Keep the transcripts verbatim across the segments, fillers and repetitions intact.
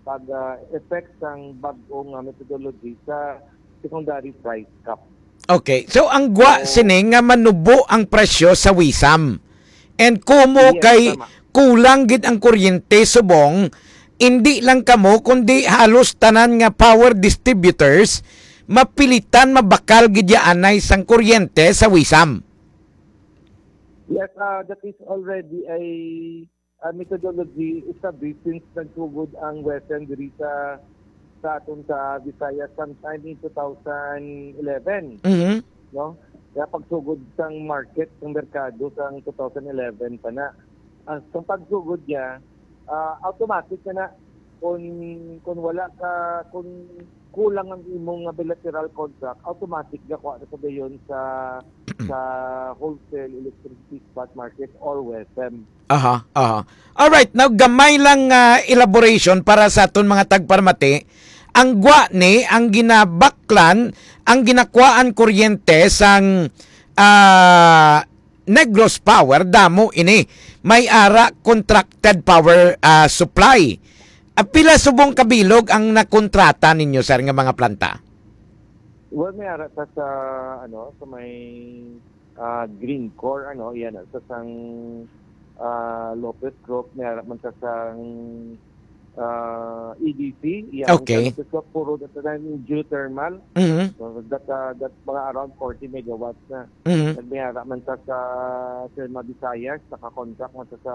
pag-effect ng bagong uh, methodology sa secondary price cap. Okay. So, ang gwa So, sini nga manubo ang presyo sa wisam. And kumo yes, kay tama. kulang gid ang kuryente subong, hindi lang kamo kundi halos tanan nga power distributors mapilitan mabakal gid yaanay sang kuryente sa wisam. Yes, uh, that is already a, a methodology established since nagsugod ang Western diri sa sa aton sa Visayas sometime in two thousand eleven. Mhm. No? Kaya pagsugod sang market, ng merkado sang two thousand eleven pa na. Ang uh, pagsugod niya, uh, automatic na na kung, kung wala ka, kung kulang ang imong bilateral contract, automatic gakuha na sabi yun sa sa wholesale electricity spot market or W E S M. Aha, aha. All right, now gamay lang uh, elaboration para sa aton mga tagparmati. Ang gwa ni ang ginabaklan, ang ginakuan kuryente sang uh, Negros Power damo ini may ara contracted power uh, supply. Uh, pila subong kabilog ang nakontrata ninyo sir nga mga planta? Well, may ara sa, sa ano sa may uh, Green Core ano yan sa sang uh, Lopez Crop, may ara man sa sang uh, E D C yan. Okay. Sa Lopez Crop puro that time geothermal. Mhm. So that uh, that mga around forty megawatts na. Mhm. May ara man sa sa Therma Visayas, naka-contract man sa sa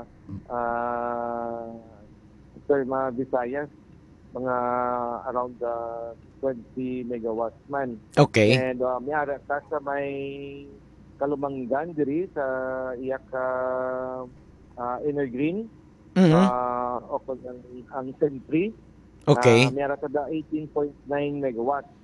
uh, Therma Visayas, mga around uh, twenty megawatts man. Okay. And uh, may ara ta sa may Kalumanggan diri sa iyak uh, uh, Energreen. Mhm. Uh, o kung ang, ang Sentry. Okay. Uh, may ara ta da eighteen point nine megawatts.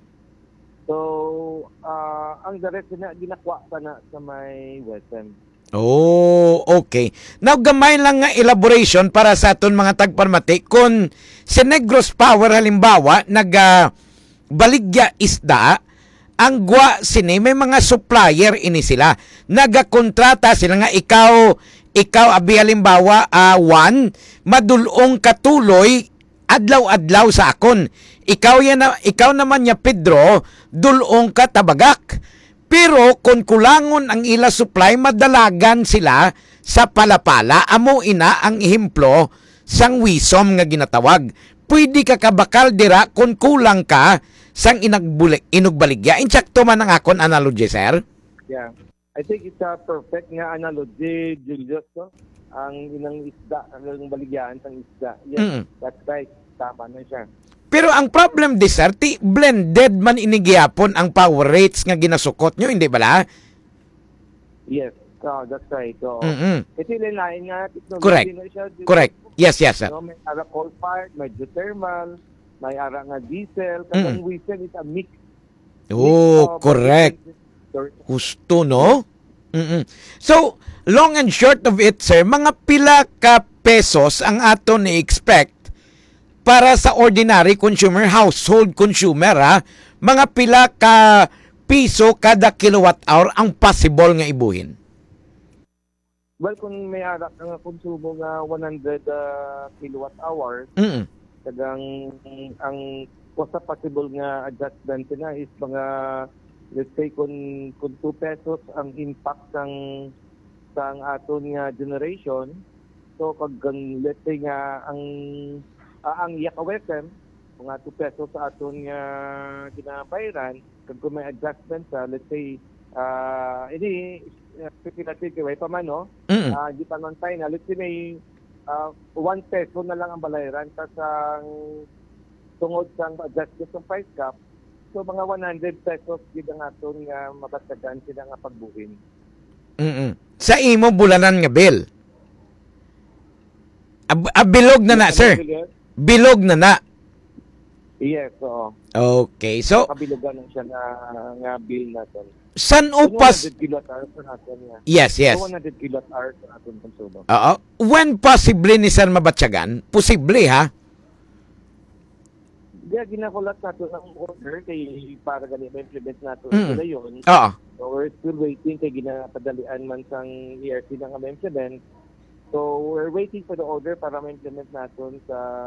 So, uh, ang direct na ginakuha pa na sa may Western. Oh, okay. Now, gamay lang nga elaboration para sa aton mga tagparmati. Kung si Negros Power halimbawa, nag uh, baligya isda, ang gwa sini, may mga supplier ini sila. Nagakontrata sila nga ikaw, ikaw abi halimbawa, uh, one, madulong katuloy, adlaw-adlaw sa akon. Ikaw, yan na, ikaw naman niya, Pedro, dulong ka tabagak. Pero kung kulangon ang ila supply, madalagan sila sa palapala. Amo ina ang ehemplo sang wisom nga ginatawag. Pwede ka kabakal dira kung kulang ka sang inugbaligya. Insakto man ang akon analogy, sir? Yeah. I think it's a perfect nga analogy, Julius. No? Ang inang isda, ang baligyan sang isda. Yes, mm. That's right. Tama na siya. Pero ang problem di sir, ti blended man inigyapon ang power rates nga ginasukot nyo, hindi bala? Yes, oh, that's right. So, mm-hmm. Ito yung lain nga. Correct. Siya, Correct. Yes, yes, sir. No, may ara coal-fired, may geothermal, may ara nga diesel. Kasi mm-hmm. Diesel is a mix. Oh, mix correct. Gusto, no? Mm-hmm. So, long and short of it, sir, mga pila ka pesos ang ato ni-expect para sa ordinary consumer, household consumer, ha? Mga pila ka piso kada kilowatt hour ang possible nga ibuhin? Well, kung may arak nga konsumo nga one hundred uh, kilowatt hours, mm-hmm. tagang ang kosa possible nga adjustment na is mga, let's say, kung, kung two pesos ang impact ng sang aton nga generation, so kag let's say nga ang Uh, ang iyak awesem, mga two pesos sa aton nga ginabayaran, kung may adjustment sa, let's say, uh, ini, speculative kaway pa man, no? Mm-hmm. Uh, di pa man tayo na, let's say may uh, one peso na lang ang balayaran kasang tungod sa adjustment ng price cap, so mga one hundred pesos gid ang aton nga mabatagan sila nga pagbuhin. Mm-hmm. Sa imo bulanan nga bill? Ab- abilog na na, sir? Bilog na na. Yes, oo. Okay, so kabilugan lang siya na nga bill natin. San upas? one hundred kilowatt hours sa natin niya. Yes, yes. one hundred kilowatt hours sa natin konsumo. Oo. When possible ni sir mabatyagan? Posible, ha? Kaya ginakulat natin ang order kay para ganito implement natin mm. sila yun. Oo. So we're still waiting kay ginapadalian man sang E R C ng implement. So we're waiting for the order para ma-implement natin sa